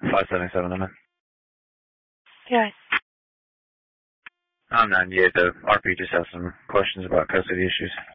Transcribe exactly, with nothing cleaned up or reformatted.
five seventy-seven, I'm in. Yeah. I'm ninety-eight, though. R P just has some questions about custody issues.